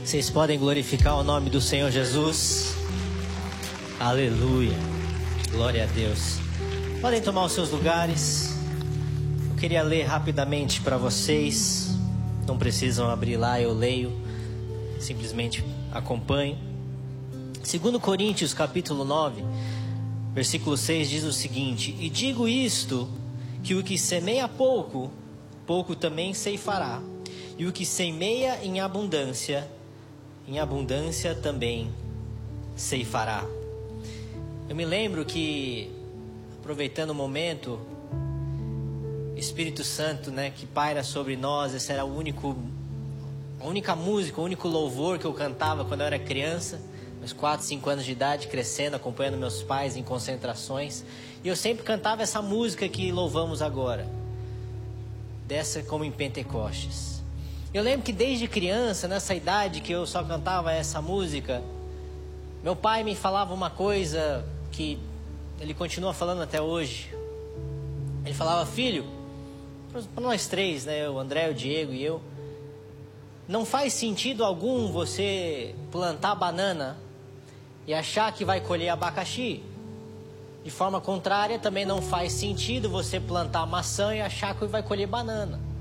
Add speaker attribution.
Speaker 1: Vocês podem glorificar o nome do Senhor Jesus? Aleluia. Glória a Deus. Podem tomar os seus lugares. Eu queria ler rapidamente para vocês. Não precisam abrir lá, eu leio. Simplesmente acompanhe. 2 Coríntios capítulo 9, versículo 6 diz o seguinte: E digo isto, que o que semeia pouco, pouco também ceifará. E o que semeia em abundância também ceifará. Eu me lembro que, aproveitando o momento, Espírito Santo, que paira sobre nós, esse era a única música, o único louvor que eu cantava quando eu era criança, meus 4, 5 anos de idade, crescendo, acompanhando meus pais em concentrações. E eu sempre cantava essa música que louvamos agora, dessa como em Pentecostes. Eu lembro que desde criança, nessa idade que eu só cantava essa música, meu pai me falava uma coisa que ele continua falando até hoje. Ele falava: filho, para nós três, o André, o Diego e eu, não faz sentido algum você plantar banana e achar que vai colher abacaxi. De forma contrária, também não faz sentido você plantar maçã e achar que vai colher banana.